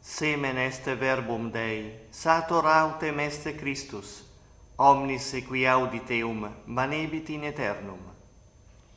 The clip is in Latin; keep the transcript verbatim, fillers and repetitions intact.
Semen est verbum Dei, sator autem est Christus, omnis qui audit eum manebit in aeternum.